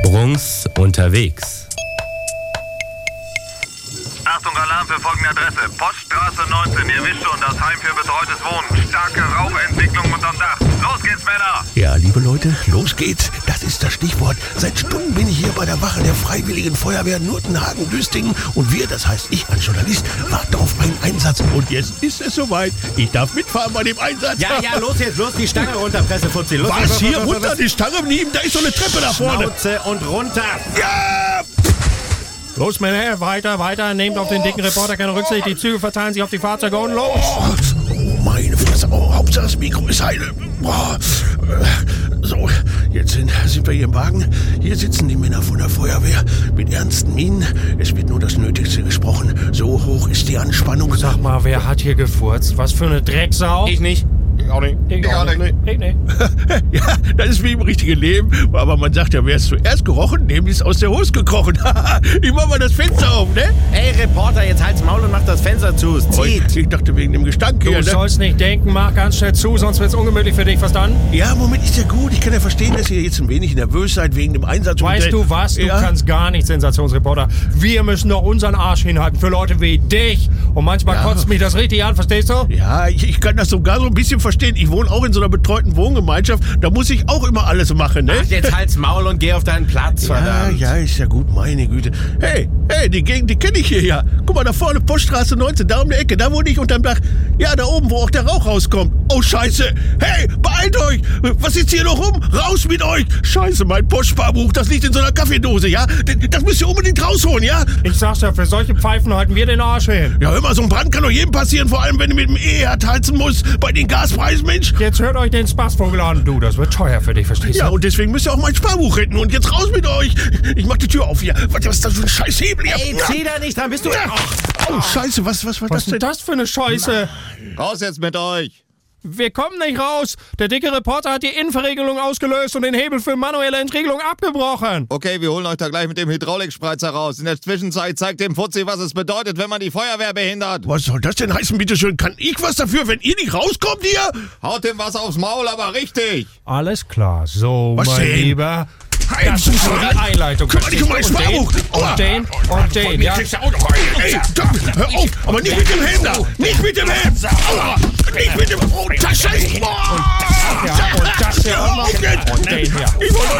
Rungs unterwegs. Achtung, Alarm für folgende Adresse. Poststraße 19, ihr wisst schon, das Heim für betreutes Wohnen. Starke Rauchentwicklung unterm Dach. Los geht's, Männer! Ja, liebe Leute, los geht's. Das ist das Stichwort. Seit Stunden bin ich hier bei der Wache der Freiwilligen Feuerwehr Nurtenhagen-Düstingen und wir, das heißt ich als Journalist, warten auf einen Einsatz. Und jetzt ist es soweit. Ich darf mitfahren bei dem Einsatz. Ja, los jetzt, los die Stange runter, Pressefutzi. Los, Was, hier runter? Die Stange nehmen? Da ist so eine Treppe da vorne. Schnauze und runter. Ja! Los, Männer, weiter. Nehmt auf den dicken Reporter keine Rücksicht. Die Züge verteilen sich auf die Fahrzeuge und los. Oh, meine Fresse. Oh, Hauptsache das Mikro ist heile. So, jetzt sind wir hier im Wagen. Hier sitzen die Männer von der Feuerwehr mit ernsten Mienen. Es wird nur das Nötigste gesprochen. So hoch ist die Anspannung. Sag mal, wer hat hier gefurzt? Was für eine Drecksau? Ich nicht. Ich auch nicht. Ja, das ist wie im richtigen Leben. Aber man sagt ja, wer es zuerst gerochen, dem ist aus der Hose gekrochen. Ich mach mal das Fenster auf, ne? Ey, Reporter, jetzt halt's Maul und mach das Fenster zu. Es zieht. Ich dachte wegen dem Gestank Du hier, ne? sollst nicht denken, mach ganz schnell zu, sonst wird's ungemütlich für dich, verstanden? Ja, Moment, ist ja gut. Ich kann ja verstehen, dass ihr jetzt ein wenig nervös seid wegen dem Einsatz. Weißt du was? Du kannst gar nicht, Sensationsreporter. Wir müssen doch unseren Arsch hinhalten für Leute wie dich. Und manchmal kotzt mich das richtig an, verstehst du? Ja, ich kann das sogar so ein bisschen verstehen. Ich wohne auch in so einer betreuten Wohngemeinschaft. Da muss ich auch immer alles machen, ne? Ach, jetzt halt's Maul und geh auf deinen Platz, verdammt. Ja, ist ja gut, meine Güte. Hey, die Gegend, die kenne ich hier ja. Guck mal, da vorne, Poststraße 19, da um die Ecke, da wohne ich unterm Dach. Ja, da oben, wo auch der Rauch rauskommt. Oh, scheiße. Hey, beeilt euch. Was ist hier noch rum? Raus mit euch. Scheiße, mein Postsparbuch, das liegt in so einer Kaffeedose, ja? Das müsst ihr unbedingt rausholen, ja? Ich sag's ja, für solche Pfeifen halten wir den Arsch hin. Ja, hör mal, so ein Brand kann doch jedem passieren, vor allem, wenn du mit dem E-Herd heizen musst. Bei den Gaspreisen, Mensch. Jetzt hört euch den Spaßvogel an. Du, das wird teuer für dich, verstehst du? Ja, und deswegen müsst ihr auch mein Sparbuch retten. Und jetzt raus mit euch. Ich mach die Tür auf hier. Was ist das für ein scheiß Hebel hier? Ey, zieh da nicht, dann bist du... Oh, scheiße, was war Was das ist denn denn? das für eine Scheiße? Raus jetzt mit euch! Wir kommen nicht raus. Der dicke Reporter hat die Innenverriegelung ausgelöst und den Hebel für manuelle Entriegelung abgebrochen. Okay, wir holen euch da gleich mit dem Hydraulikspreizer raus. In der Zwischenzeit zeigt dem Fuzzi, was es bedeutet, wenn man die Feuerwehr behindert. Was soll das denn heißen, bitteschön? Kann ich was dafür, wenn ihr nicht rauskommt hier? Haut dem was aufs Maul, aber richtig. Alles klar. So, Was mein denn? Lieber. Hey, Das ist nur die Einleitung. Kümmere dich um mein Sparbuch. Und den, ja. Kriegst du auch noch einen. Ey, hör auf, aber nicht mit dem Helm da. Nicht mit dem Helm. Aua, nicht mit dem... Oh, das Scheiß. Ja, und das hier. Hör auf jetzt. Und den hier. Ich wollte